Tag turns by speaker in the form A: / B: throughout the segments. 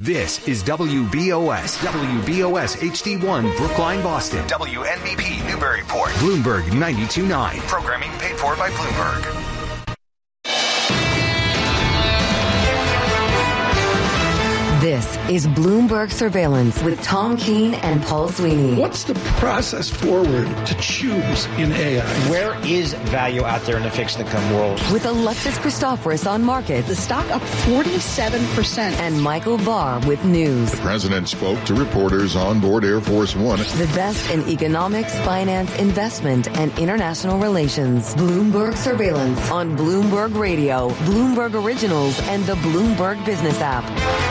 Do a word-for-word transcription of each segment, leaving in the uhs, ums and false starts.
A: This is W B O S, W B O S H D one, Brookline, Boston. W N B P, Newburyport. Bloomberg ninety-two point nine. Programming paid for by Bloomberg.
B: This is Bloomberg Surveillance with Tom Keene and Paul Sweeney.
C: What's the process forward to choose in A I?
D: Where is value out there in the fixed income world?
B: With Alexis Christoforous on markets.
E: The stock up forty-seven percent.
B: And Michael Barr with news.
F: The president spoke to reporters on board Air Force One.
B: The best in economics, finance, investment, and international relations. Bloomberg Surveillance on Bloomberg Radio, Bloomberg Originals, and the Bloomberg Business app.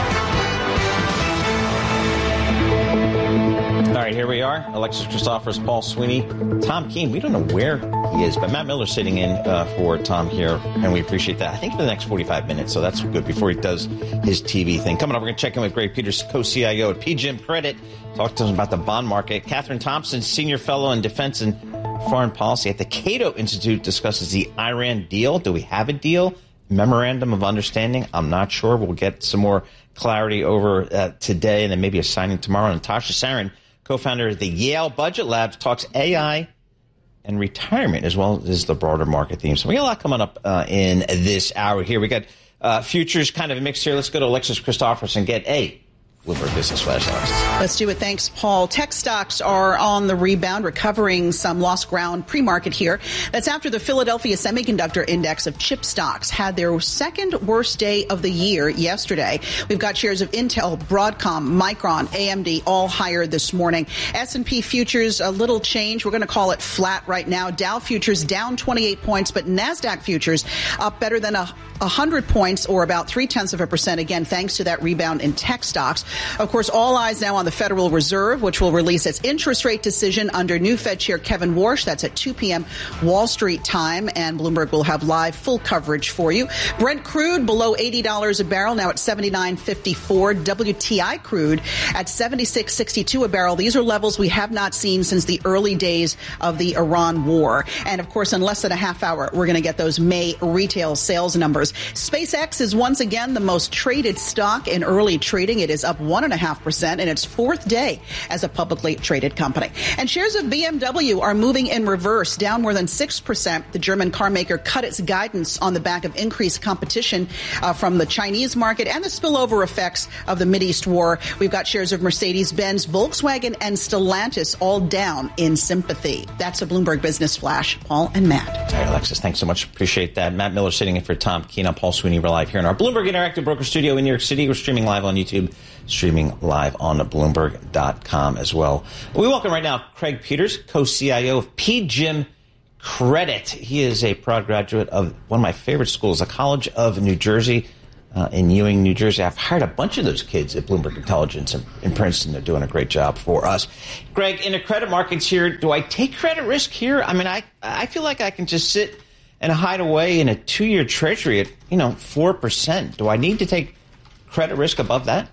D: All right, here we are. Alexis Christoforous, Paul Sweeney, Tom Keene. We don't know where he is, but Matt Miller's sitting in uh, for Tom here, and we appreciate that. I think for the next forty-five minutes, so that's good before he does his T V thing. Coming up, we're going to check in with Greg Peters, co-C I O at P G I M Credit. Talk to him about the bond market. Catherine Thompson, Senior Fellow in Defense and Foreign Policy at the Cato Institute, discusses the Iran deal. Do we have a deal? Memorandum of Understanding? I'm not sure. We'll get some more clarity over uh, today, and then maybe a signing tomorrow. Natasha Sarin, co-founder of the Yale Budget Labs, talks A I and retirement as well as the broader market theme. So we got a lot coming up uh, in this hour here. We got uh, futures kind of a mix here. Let's go to Alexis Christoforous and get a Bloomberg Business Flash.
E: Let's do it. Thanks, Paul. Tech stocks are on the rebound, recovering some lost ground pre-market here. That's after the Philadelphia Semiconductor Index of chip stocks had their second worst day of the year yesterday. We've got shares of Intel, Broadcom, Micron, A M D all higher this morning. S and P futures, a little change. We're going to call it flat right now. Dow futures down twenty-eight points, but NASDAQ futures up better than a one hundred points, or about three-tenths of a percent, again, thanks to that rebound in tech stocks. Of course, all eyes now on the Federal Reserve, which will release its interest rate decision under new Fed Chair Kevin Warsh. That's at two p.m. Wall Street time, and Bloomberg will have live full coverage for you. Brent crude below eighty dollars a barrel, now at seventy-nine fifty-four. W T I crude at seventy-six sixty-two a barrel. These are levels we have not seen since the early days of the Iran war. And, of course, in less than a half hour, we're going to get those May retail sales numbers. SpaceX is once again the most traded stock in early trading. It is up one point five percent in its fourth day as a publicly traded company. And shares of B M W are moving in reverse, down more than six percent. The German car maker cut its guidance on the back of increased competition uh, from the Chinese market and the spillover effects of the Mideast war. We've got shares of Mercedes-Benz, Volkswagen, and Stellantis all down in sympathy. That's a Bloomberg Business Flash. Paul and Matt.
D: All right, Alexis, thanks so much. Appreciate that. Matt Miller sitting in for Tom Keene. I'm Paul Sweeney. We're live here in our Bloomberg Interactive Broker Studio in New York City. We're streaming live on YouTube, streaming live on Bloomberg dot com as well. We welcome right now Craig Peters, co-C I O of P G I M Credit. He is a proud graduate of one of my favorite schools, the College of New Jersey uh, in Ewing, New Jersey. I've hired a bunch of those kids at Bloomberg Intelligence in, in Princeton. They're doing a great job for us. Greg, in the credit markets here, do I take credit risk here? I mean, I I feel like I can just sit and hide away in a two-year treasury at, you know, four percent. Do I need to take credit risk above that?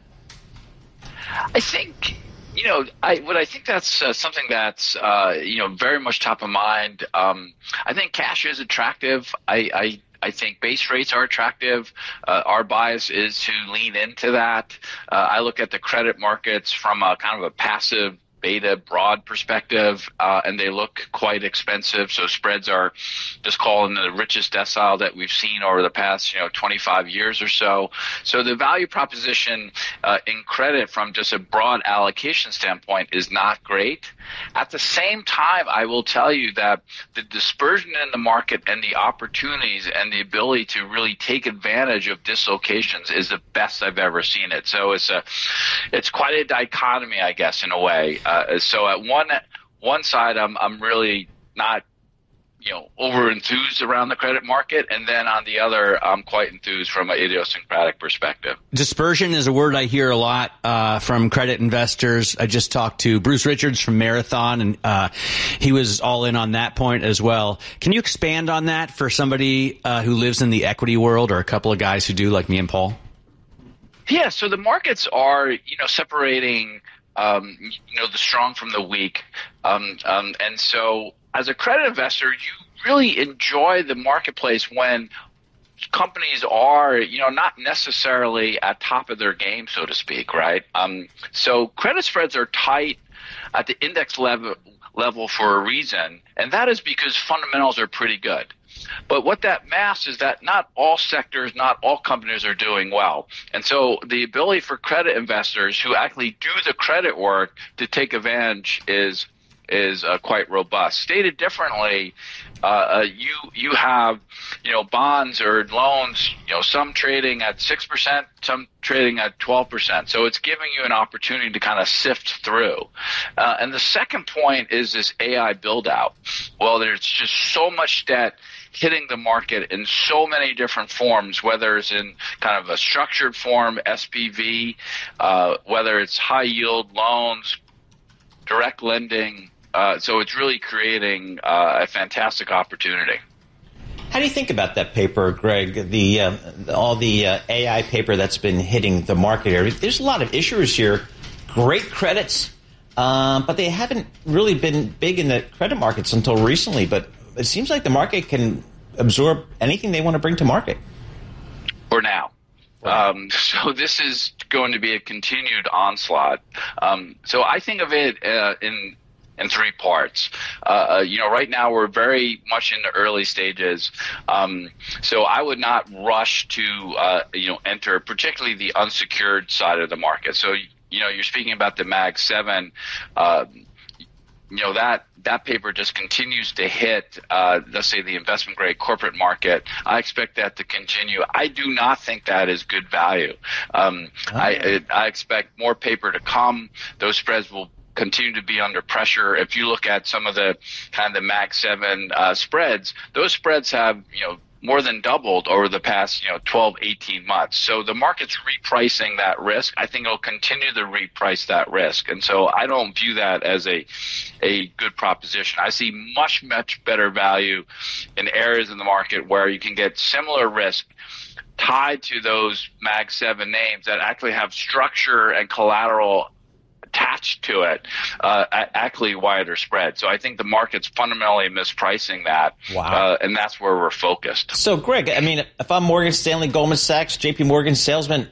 G: I think, you know, I what I think that's uh, something that's, uh, you know, very much top of mind. Um, I think cash is attractive. I, I I think base rates are attractive. Uh, our bias is to lean into that. Uh, I look at the credit markets from a kind of a passive beta broad perspective, uh, and they look quite expensive. So spreads are just calling the richest decile that we've seen over the past, you know, twenty-five years or so. So the value proposition uh, in credit from just a broad allocation standpoint is not great. At the same time, I will tell you that the dispersion in the market and the opportunities and the ability to really take advantage of dislocations is the best I've ever seen it. So it's a, it's quite a dichotomy, I guess, in a way. Uh, so at one one side, I'm I'm really not, you know, over enthused around the credit market, and then on the other, I'm quite enthused from an idiosyncratic perspective.
H: Dispersion is a word I hear a lot uh, from credit investors. I just talked to Bruce Richards from Marathon, and uh, he was all in on that point as well. Can you expand on that for somebody uh, who lives in the equity world, or a couple of guys who do, like me and Paul?
G: Yeah, so the markets are, you know, separating, um, you know, the strong from the weak, um, um, and so as a credit investor, you really enjoy the marketplace when companies are, you know, not necessarily at top of their game, so to speak, right? Um, so credit spreads are tight at the index level level for a reason, and that is because fundamentals are pretty good. But what that masks is that not all sectors, not all companies are doing well. And so the ability for credit investors who actually do the credit work to take advantage is is uh, quite robust. Stated differently, uh, uh, you you have, you know, bonds or loans, you know, some trading at six percent, some trading at twelve percent. So it's giving you an opportunity to kind of sift through. Uh, and the second point is this A I build out. Well, there's just so much debt hitting the market in so many different forms, whether it's in kind of a structured form, S P V, uh, whether it's high yield loans, direct lending. Uh, so it's really creating uh, a fantastic opportunity.
D: How do you think about that paper, Greg? The uh, all the uh, A I paper that's been hitting the market area. There's a lot of issuers here, great credits, um, but they haven't really been big in the credit markets until recently. But it seems like the market can absorb anything they want to bring to market.
G: For now. Um, so this is going to be a continued onslaught. Um, so I think of it uh, in in three parts. Uh, you know, right now we're very much in the early stages. Um, so I would not rush to, uh, you know, enter particularly the unsecured side of the market. So, you know, you're speaking about the Mag seven, uh, you know, that that paper just continues to hit, uh, let's say, the investment grade corporate market. I expect that to continue. I do not think that is good value. Um, oh. I, I expect more paper to come. Those spreads will continue to be under pressure. If you look at some of the kind of the Mag seven uh, spreads, those spreads have, you know, more than doubled over the past, you know, twelve, eighteen months. So the market's repricing that risk. I think it'll continue to reprice that risk. And so I don't view that as a a good proposition. I see much, much better value in areas in the market where you can get similar risk tied to those Mag seven names that actually have structure and collateral attached to it, uh, actually wider spread. So I think the market's fundamentally mispricing that.
D: Wow.
G: Uh, and that's where we're focused.
D: So, Greg, I mean, if I'm Morgan Stanley, Goldman Sachs, J P Morgan salesman,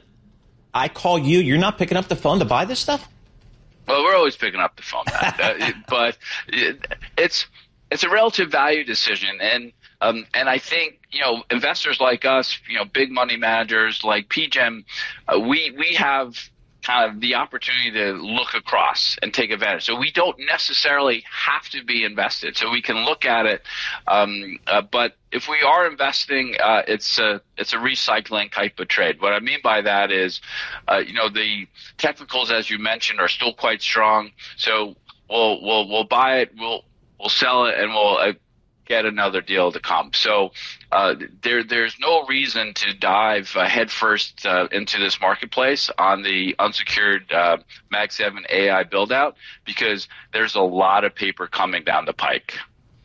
D: I call you, you're not picking up the phone to buy this stuff?
G: Well, we're always picking up the phone, Matt. uh, but it, it's it's a relative value decision. And um, and I think, you know, investors like us, you know, big money managers like P G I M, uh, we we have kind of the opportunity to look across and take advantage. So we don't necessarily have to be invested. So we can look at it. Um, uh, but if we are investing, uh, it's a it's a recycling type of trade. What I mean by that is, uh, you know, the technicals, as you mentioned, are still quite strong. So we'll we'll we'll buy it, we'll we'll sell it, and we'll uh, get another deal to come. So uh, there, there's no reason to dive uh, headfirst uh, into this marketplace on the unsecured uh, Mag seven A I build-out, because there's a lot of paper coming down the pike.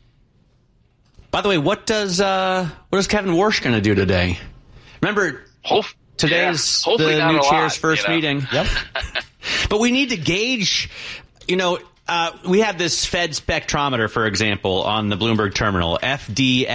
H: By the way, what does uh, what is Kevin Warsh going to do today? Remember,
G: Hope,
H: today's
G: yeah,
H: the new
G: chair's
H: lot, first
G: you know?
H: meeting. Yep. But we need to gauge, you know, Uh, we have this Fed spectrometer, for example, on the Bloomberg terminal, F D